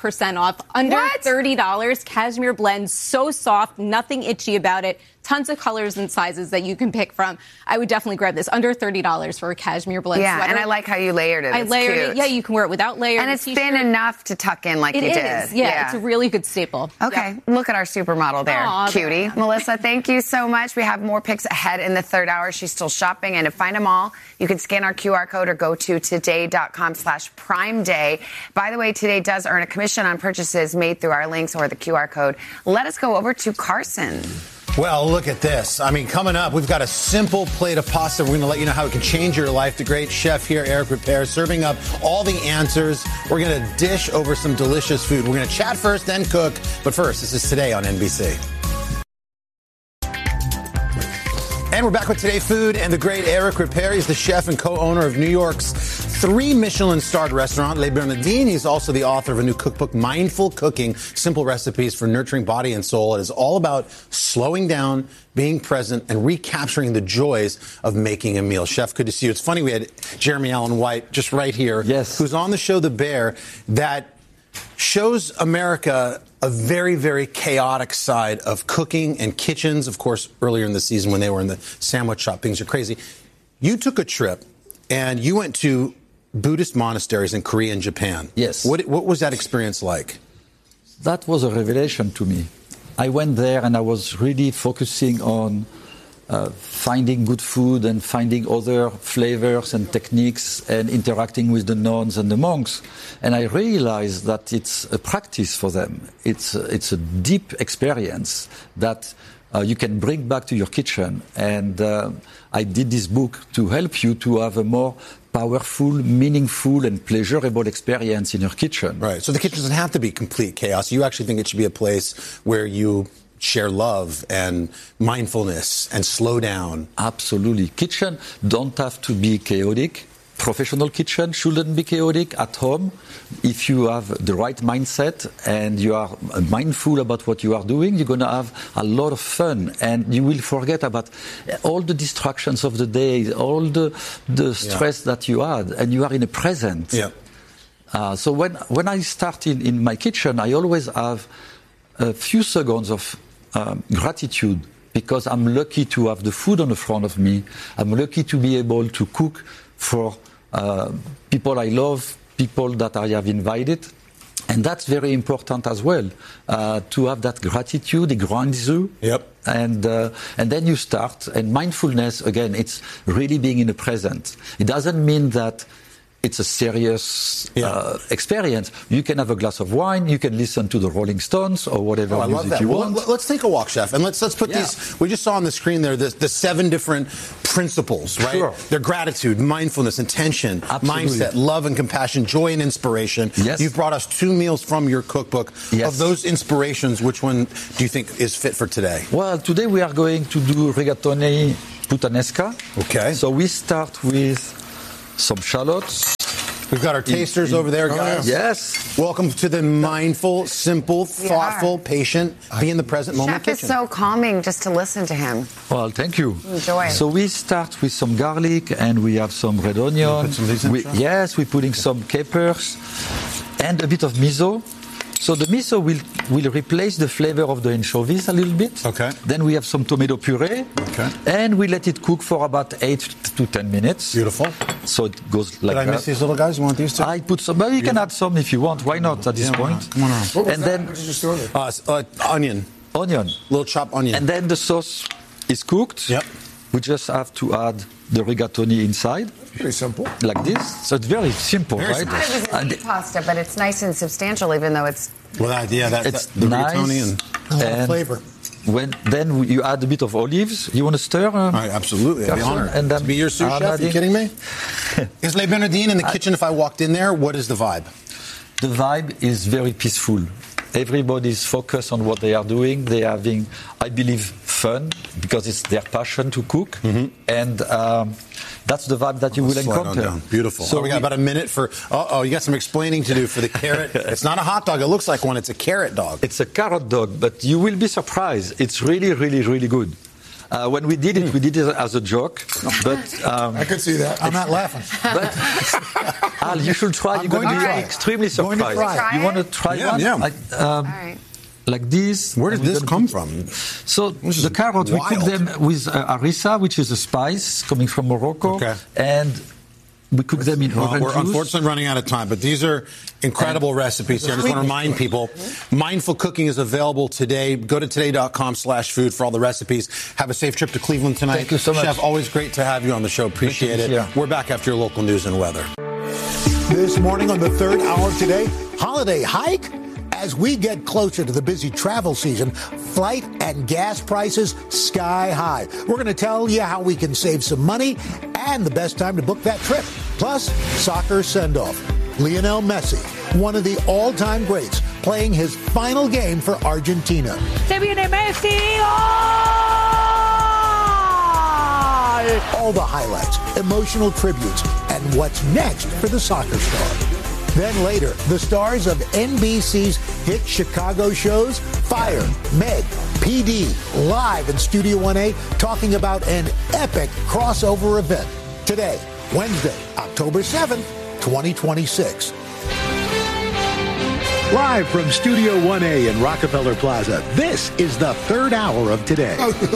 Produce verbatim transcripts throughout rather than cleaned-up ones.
percent off. Under what? thirty dollars. Cashmere blend, so soft, nothing itchy about it. Tons of colors and sizes that you can pick from. I would definitely grab this. Under thirty dollars for a cashmere blend yeah, sweater. And I like how you layered it. I it's layered cute. it. Yeah, you can wear it without layers. And it's thin enough to tuck in like it you is. did. Yeah, yeah, it's a really good staple. Okay, yeah. Look at our supermodel there. Aww, cutie. yeah. Melissa, thank you so much. We have more picks ahead in the third hour. She's still shopping. And to find them all, you can scan our Q R code or go to today.com slash prime day. By the way, Today does earn a commission on purchases made through our links or the Q R code. Let us go over to Carson. Well, look at this. I mean, coming up, we've got a simple plate of pasta. We're going to let you know how it can change your life. The great chef here, Eric Ripert, serving up all the answers. We're going to dish over some delicious food. We're going to chat first, then cook. But first, this is Today on N B C. And we're back with Today Food and the great Eric Ripert. He's the chef and co-owner of New York's three Michelin-starred restaurant, Les Bernardines. He's also the author of a new cookbook, Mindful Cooking, Simple Recipes for Nurturing Body and Soul. It is all about slowing down, being present, and recapturing the joys of making a meal. Chef, good to see you. It's funny, we had Jeremy Allen White just right here, yes, who's on the show The Bear, that shows America a very, very chaotic side of cooking and kitchens. Of course, earlier in the season when they were in the sandwich shop, things are crazy. You took a trip and you went to Buddhist monasteries in Korea and Japan. Yes. What, what was that experience like? That was a revelation to me. I went there and I was really focusing on uh, finding good food and finding other flavors and techniques and interacting with the nuns and the monks. And I realized that it's a practice for them. It's a, it's a deep experience that uh, you can bring back to your kitchen. And uh, I did this book to help you to have a more powerful, meaningful, and pleasurable experience in your kitchen. Right. So the kitchen doesn't have to be complete chaos. You actually think it should be a place where you share love and mindfulness and slow down. Absolutely. Kitchen don't have to be chaotic. Professional kitchen shouldn't be chaotic at home. If you have the right mindset and you are mindful about what you are doing, you're going to have a lot of fun and you will forget about all the distractions of the day, all the, the stress yeah. that you had, and you are in the present. Yeah. Uh, so when, when I start in, in my kitchen, I always have a few seconds of um, gratitude because I'm lucky to have the food on the front of me. I'm lucky to be able to cook for uh, people I love, people that I have invited. And that's very important as well, uh, to have that gratitude, it grounds you. Yep. And, uh, and then you start. And mindfulness, again, it's really being in the present. It doesn't mean that it's a serious yeah. uh, experience. You can have a glass of wine, you can listen to the Rolling Stones or whatever oh, I music love that. you well, want. Let's take a walk, Chef, and let's let's put yeah. these. We just saw on the screen there the, the seven different principles, right? Sure. They're gratitude, mindfulness, intention, Absolutely. mindset, love and compassion, joy and inspiration. Yes. You've brought us two meals from your cookbook. Yes. Of those inspirations, which one do you think is fit for today? Well, today we are going to do rigatoni puttanesca. Okay. So we start with some shallots. We've got our tasters in, in, over there, guys. Yes. Welcome to the mindful, simple, thoughtful, patient, be in the present moment Chef kitchen. is so calming just to listen to him. Well, thank you. Enjoy. So we start with some garlic and we have some red onion. Put some of these in, we, yes, we're putting some capers and a bit of miso. So the miso will, will replace the flavor of the anchovies a little bit. Okay. Then we have some tomato puree. Okay. And we let it cook for about eight to ten minutes. Beautiful. So it goes like Did I that. miss these little guys? You want these two? I put some, but you can add some if you want. Why not at this yeah, point? Come on around. What was and that? then What did you just order? Uh, uh, onion. Onion. Little chopped onion. And then the sauce is cooked. Yep. We just have to add the rigatoni inside. Pretty simple. Like this. So it's very simple, Very right? I thought it was a And meat pasta, but it's nice and substantial, even though it's. Well, that, yeah, that, it's that, the nice. rigatoni and A lot of and flavor. When, then you add a bit of olives. You want to stir? Uh, All right, absolutely. I'd be Carson? honored. And then to be your sous I'm chef? Are you adding- kidding me? Is Les Bernardines in the kitchen? If I walked in there, what is the vibe? The vibe is very peaceful. Everybody's focused on what they are doing. They are having, I believe, fun because it's their passion to cook. Mm-hmm. And um, that's the vibe that you will Slide on encounter. down. Beautiful. So oh, we got we, about a minute for, uh-oh, you got some explaining to do for the carrot. It's not a hot dog. It looks like one. It's a carrot dog. It's a carrot dog, but you will be surprised. It's really, really, really good. Uh, when we did it, we did it as a joke. But um, I could see that. I'm not laughing. But Al, you should try. I'm You're going to going be to try it. extremely Going to surprised. try it. You want to try Yeah, one? yeah. Like, um, All right. like this. Where did And we're this gonna come put- from? So This the is carrots, we cook wild. them with uh, harissa, which is a spice coming from Morocco, Okay. and we cook them in Well, orange we're juice. unfortunately running out of time, but these are incredible recipes here. I just want to remind people, Mindful Cooking is available today. Go to today.com slash food for all the recipes. Have a safe trip to Cleveland tonight. Thank you so much. Chef, always great to have you on the show. Appreciate it. Yeah. We're back after your local news and weather. This morning on the third hour of today, holiday hike? As we get closer to the busy travel season, flight and gas prices sky high. We're going to tell you how we can save some money and the best time to book that trip. Plus, soccer send-off. Lionel Messi, one of the all-time greats, playing his final game for Argentina. Se viene Messi. All the highlights, emotional tributes, and what's next for the soccer star. Then later, the stars of N B C's hit Chicago shows, Fire, Meg, P D, live in Studio one A, talking about an epic crossover event. Today, Wednesday, October seventh, twenty twenty-six. Live from Studio one A in Rockefeller Plaza, this is the third hour of Today.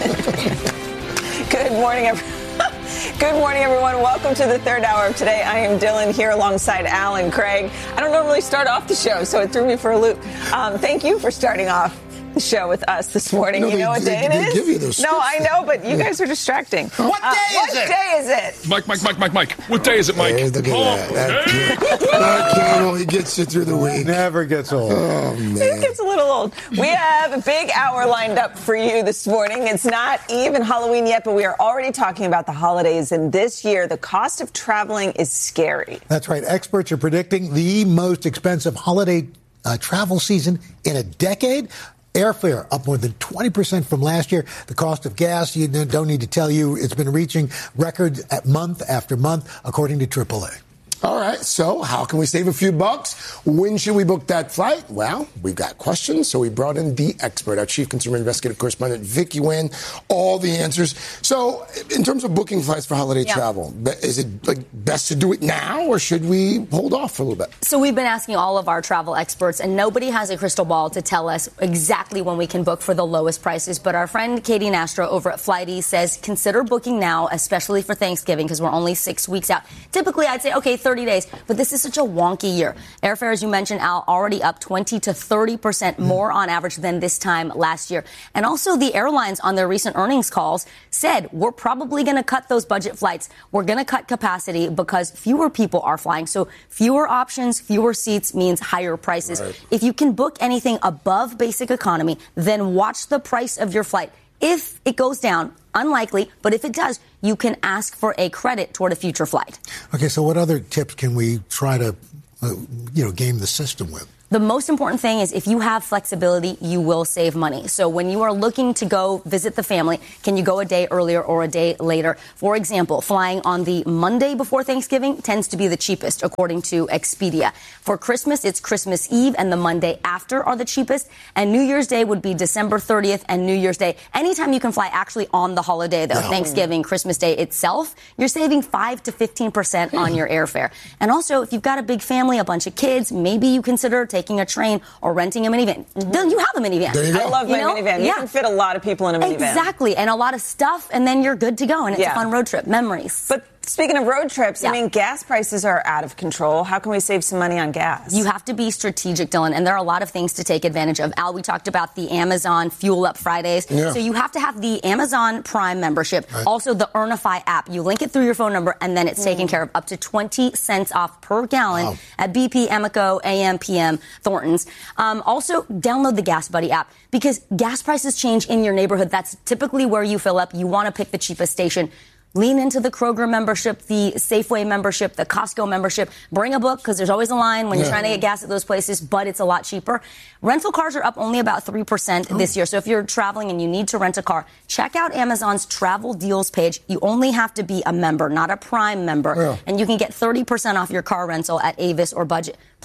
Good morning, everyone. Good morning, everyone. Welcome to the third hour of Today. I am Dylan here alongside Al and Craig. I don't normally start off the show, so it threw me for a loop. Um, thank you for starting off the show with us this morning. No, you know they- what day they- it they is? give you those no, scripts. I know, but you guys are distracting. What day Uh, is what it? What day is it? Mike, Mike, Mike, Mike, Mike. What day is it, Mike? Hey, look at Oh, that. That, hey. that can only gets you through the week. Never gets old. Oh, It man. gets a little old. We have a big hour lined up for you this morning. It's not even Halloween yet, but we are already talking about the holidays. And this year, the cost of traveling is scary. That's right. Experts are predicting the most expensive holiday uh, travel season in a decade. Airfare up more than twenty percent from last year. The cost of gas, you don't need to tell you, it's been reaching records at month after month, according to triple A. All right, so how can we save a few bucks? When should we book that flight? Well, we've got questions, so we brought in the expert, our chief consumer investigative correspondent, Vicky Nguyen, all the answers. So, in terms of booking flights for holiday Yeah. travel, be- is it like best to do it now, or should we hold off for a little bit? So we've been asking all of our travel experts, and nobody has a crystal ball to tell us exactly when we can book for the lowest prices. But our friend Katie Nastro over at Flighty says consider booking now, especially for Thanksgiving, because we're only six weeks out. Typically, I'd say, okay, thirty days, but this is such a wonky year. Airfare, as you mentioned, Al, already up twenty to thirty percent more on average than this time last year. And also the airlines on their recent earnings calls said we're probably going to cut those budget flights. We're going to cut capacity because fewer people are flying. So fewer options, fewer seats means higher prices. Right. If you can book anything above basic economy, then watch the price of your flight. If it goes down, unlikely, but if it does, you can ask for a credit toward a future flight. Okay, so what other tips can we try to, uh, you know, game the system with? The most important thing is if you have flexibility, you will save money. So when you are looking to go visit the family, can you go a day earlier or a day later? For example, flying on the Monday before Thanksgiving tends to be the cheapest, according to Expedia. For Christmas, it's Christmas Eve and the Monday after are the cheapest. And New Year's Day would be December thirtieth and New Year's Day. Anytime you can fly actually on the holiday, though, Yeah. Thanksgiving, Christmas Day itself, you're saving five to fifteen percent on your airfare. And also, if you've got a big family, a bunch of kids, maybe you consider taking a train or renting a minivan. Dylan, you have a minivan. There you go. I love my You know? minivan. You Yeah. can fit a lot of people in a minivan. Exactly. And a lot of stuff, and then you're good to go. And it's Yeah. a fun road trip. Memories. But speaking of road trips, Yeah. I mean, gas prices are out of control. How can we save some money on gas? You have to be strategic, Dylan, and there are a lot of things to take advantage of. Al, we talked about the Amazon Fuel Up Fridays. Yeah. So you have to have the Amazon Prime membership, also the Earnify app. You link it through your phone number, and then it's taken care of up to twenty cents off per gallon Wow. at B P, Amoco, A M, P M, Thornton's. Um, also, download the Gas Buddy app because gas prices change in your neighborhood. That's typically where you fill up. You want to pick the cheapest station. Lean into the Kroger membership, the Safeway membership, the Costco membership. Bring a book because there's always a line when you're Yeah. trying to get gas at those places, but it's a lot cheaper. Rental cars are up only about three percent this year. So if you're traveling and you need to rent a car, check out Amazon's travel deals page. You only have to be a member, not a Prime member. Yeah. And you can get thirty percent off your car rental at Avis or Budget.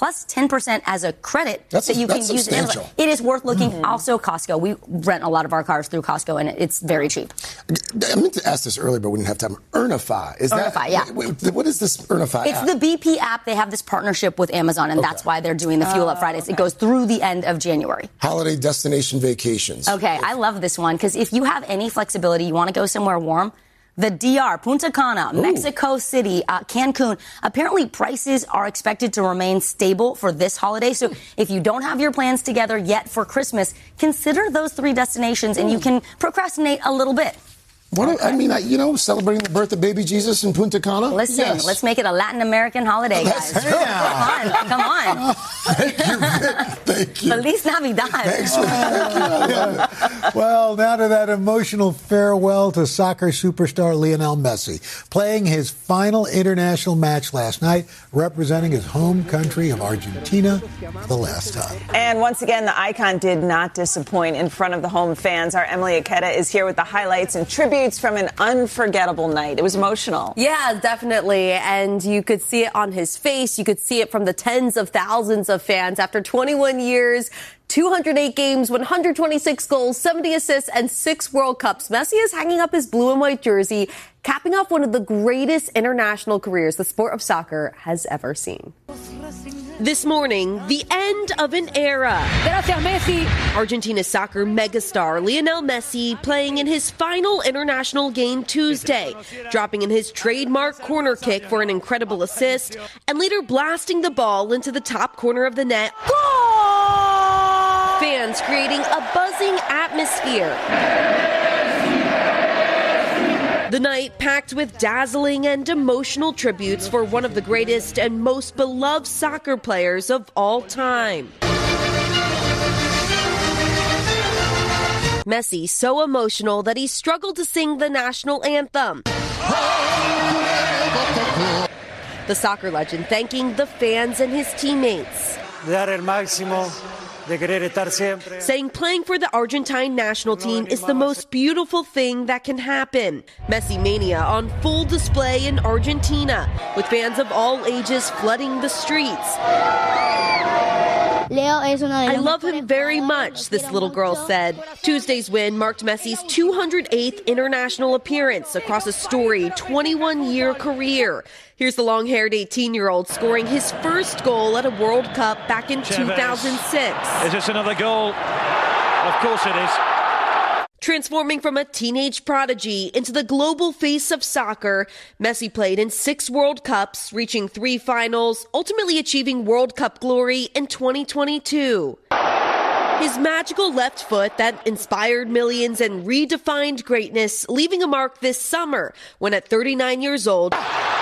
plus ten percent as a credit That's that a- you can that's use in Amazon. substantial. It is worth looking. Mm-hmm. Also, Costco. We rent a lot of our cars through Costco, and it's very cheap. I meant to ask this earlier, but we didn't have time. Earnify. Is Earnify, that, yeah. wait, what is this Earnify It's app? the B P app. They have this partnership with Amazon, and Okay. that's why they're doing the Fuel Up Fridays. It goes through the end of January. Holiday destination vacations. Okay, I love this one because if you have any flexibility, you want to go somewhere warm, the D R, Punta Cana, Ooh. Mexico City, uh, Cancun, apparently prices are expected to remain stable for this holiday. So if you don't have your plans together yet for Christmas, consider those three destinations and you can procrastinate a little bit. What do- I mean, I, you know, celebrating the birth of baby Jesus in Punta Cana? Listen, Yes. let's make it a Latin American holiday, guys. Let's- Come on, come on. Thank you. Thank you. Feliz Navidad. Thanks for that. Well, now to that emotional farewell to soccer superstar Lionel Messi, playing his final international match last night, representing his home country of Argentina for the last time. And once again, the icon did not disappoint in front of the home fans. Our Emily Aketa is here with the highlights and tributes from an unforgettable night. It was emotional. Yeah, definitely. And you could see it on his face. You could see it from the tens of thousands of fans. After twenty-one years, two hundred eight games, one hundred twenty-six goals, seventy assists, and six World Cups, Messi is hanging up his blue and white jersey, capping off one of the greatest international careers the sport of soccer has ever seen. This morning, the end of an era. Gracias, Messi. Argentina soccer megastar Lionel Messi playing in his final international game Tuesday, dropping in his trademark corner kick for an incredible assist, and later blasting the ball into the top corner of the net. Goal! Fans creating a buzzing atmosphere. The night packed with dazzling and emotional tributes for one of the greatest and most beloved soccer players of all time. Messi so emotional that he struggled to sing the national anthem. The soccer legend thanking the fans and his teammates. Dar el máximo. Saying playing for the Argentine national team is the most beautiful thing that can happen. Messi mania on full display in Argentina, with fans of all ages flooding the streets. I love him very much, this little girl said. Tuesday's win marked Messi's two hundred eighth international appearance across a storied twenty-one-year career. Here's the long-haired eighteen-year-old scoring his first goal at a World Cup back in two thousand six. Is this another goal? Of course it is. Transforming from a teenage prodigy into the global face of soccer, Messi played in six World Cups, reaching three finals, ultimately achieving World Cup glory in twenty twenty-two. His magical left foot that inspired millions and redefined greatness, leaving a mark this summer when at thirty-nine years old,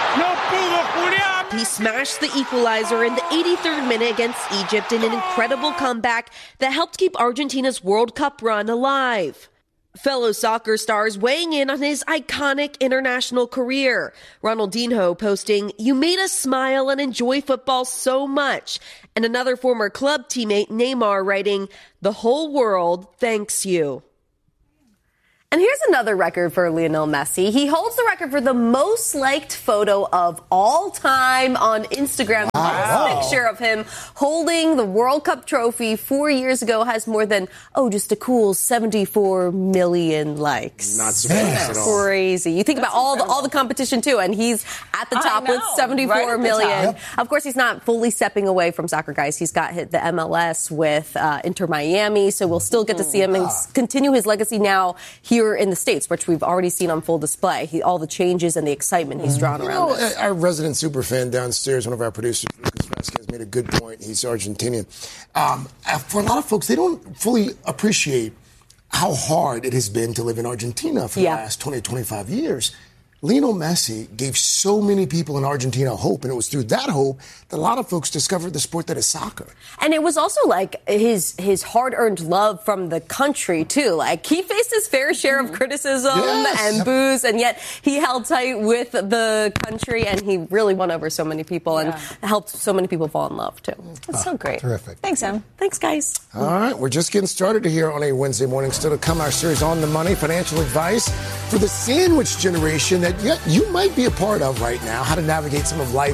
he smashed the equalizer in the eighty-third minute against Egypt in an incredible comeback that helped keep Argentina's World Cup run alive. Fellow soccer stars weighing in on his iconic international career. Ronaldinho posting, "You made us smile and enjoy football so much." And another former club teammate, Neymar, writing, "The whole world thanks you." And here's another record for Lionel Messi. He holds the record for the most liked photo of all time on Instagram. Wow. This picture of him holding the World Cup trophy four years ago has more than, oh, just a cool seventy-four million likes. Not surprised at all. Crazy. You think That's about all the, incredible. all the competition, too, and he's at the I top with know, seventy-four right at the million. top. Yep. Of course, he's not fully stepping away from soccer, guys. He's got hit the M L S with uh, Inter Miami, so we'll still get to see him and s- continue his legacy now here in the States, which we've already seen on full display. He, all the changes and the excitement he's drawn You around know, this. our resident super fan downstairs, one of our producers, Lucas Vasquez, made a good point. He's Argentinian. Um, for a lot of folks, they don't fully appreciate how hard it has been to live in Argentina for Yeah. the last twenty, twenty-five years. Lionel Messi gave so many people in Argentina hope, and it was through that hope that a lot of folks discovered the sport that is soccer. And it was also like his his hard-earned love from the country, too. Like, he faced his fair share of criticism Yes. and boos, and yet he held tight with the country, and he really won over so many people and helped so many people fall in love, too. That's so great. Terrific. Thanks, Em. Thanks, guys. All right, we're just getting started here on a Wednesday morning. Still to come, our series On the Money, financial advice for the sandwich generation that you, you might be a part of right now, how to navigate some of life's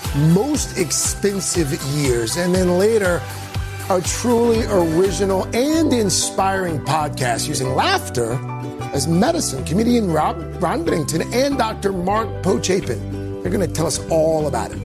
most expensive years. And then later, a truly original and inspiring podcast using laughter as medicine. Comedian Rob, Ron Bennington and Doctor Mark Pochapin. They're going to tell us all about it.